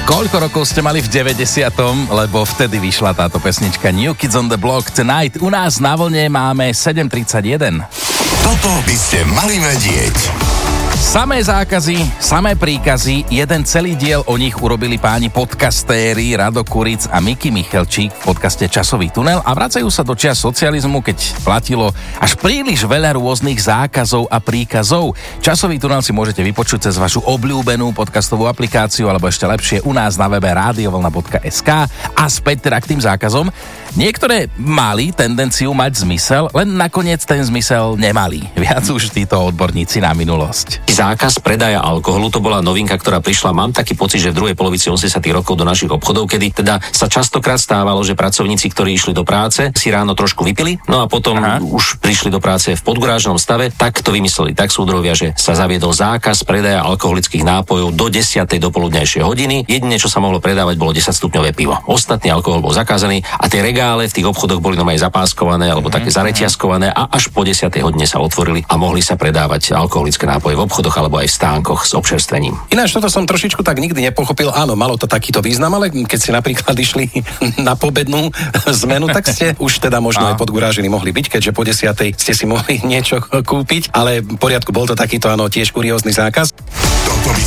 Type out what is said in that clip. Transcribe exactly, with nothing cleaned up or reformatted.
Koľko rokov ste mali v deväťdesiatom Lebo vtedy vyšla táto pesnička New Kids on the Block Tonight. U nás na vlne máme sedem tridsaťjeden. Toto by ste mali vedieť. Samé zákazy, samé príkazy, jeden celý diel o nich urobili páni podcastéri Rado Kuric a Miky Michelčík v podcaste Časový tunel a vracajú sa do čias socializmu, keď platilo až príliš veľa rôznych zákazov a príkazov. Časový tunel si môžete vypočuť cez vašu obľúbenú podcastovú aplikáciu alebo ešte lepšie u nás na webe radiovlna bodka es ká a späť teda k tým zákazom. Niektoré mali tendenciu mať zmysel, len nakoniec ten zmysel nemali. Viac už títo odborníci na minulosť. Zákaz predaja alkoholu, to bola novinka, ktorá prišla, mám taký pocit, že v druhej polovici osemdesiatych rokov do našich obchodov, kedy teda sa častokrát stávalo, že pracovníci, ktorí išli do práce, si ráno trošku vypili, no a potom Aha. už prišli do práce v podgurážnom stave, tak to vymysleli tak súdrovia, že sa zaviedol zákaz predaja alkoholických nápojov do desiatej dopoludňajšej hodiny. Jedine, čo sa mohlo predávať, bolo desaťstupňové pivo. Ostatný alkohol bol zakázaný a tie regále v tých obchodoch boli normálne zapáskované alebo také zareťazkované a až po desiatej hodine sa otvorili a mohli sa predávať alkoholické nápoje v obchodoch alebo aj v stánkoch s občerstvením. Ináč toto som trošičku tak nikdy nepochopil. Áno, malo to takýto význam, ale keď ste napríklad išli na pobednú zmenu, tak ste už teda možno aj podgurážení mohli byť, keďže po desiatej ste si mohli niečo kúpiť, ale v poriadku, bol to takýto, áno, tiež kuriózny zákaz. Toto by